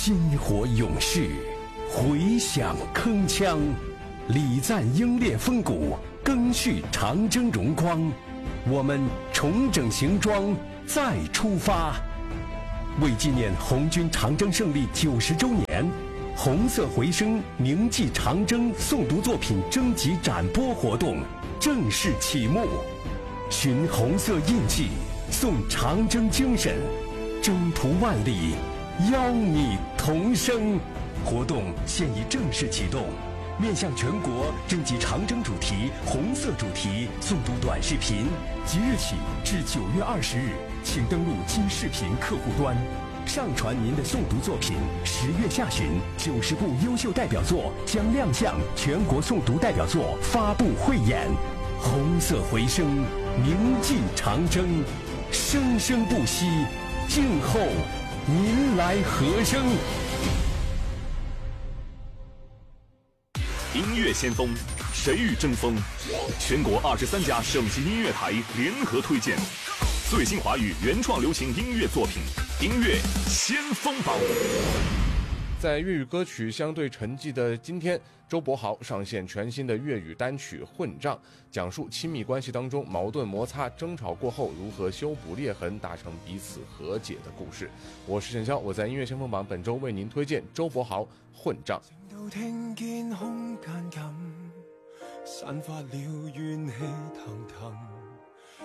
薪火勇士，回响铿锵，礼赞英烈风骨，赓续长征荣光。我们重整行装，再出发。为纪念红军长征胜利90周年，红色回声铭记长征诵读作品征集展播活动正式启幕。寻红色印记，颂长征精神，征途万里，邀你同声。活动现已正式启动，面向全国征集长征主题、红色主题诵读短视频，即日起至9月20日，请登录今视频客户端，上传您的诵读作品。10月下旬，90部优秀代表作将亮相全国诵读代表作发布汇演。红色回声，铭记长征，生生不息，静候您来和声。 音乐先锋，谁与争锋？全国23家省级音乐台联合推荐最新华语原创流行音乐作品，音乐先锋榜。 在粤语歌曲相对沉寂的今天，周柏豪上线全新的粤语单曲《混账》，讲述亲密关系当中矛盾摩擦、争吵过后如何修补裂痕，达成彼此和解的故事。我是陈潇，我在音乐先锋榜本周为您推荐周柏豪《混账》。 聽見空間感散發了怨氣騰騰，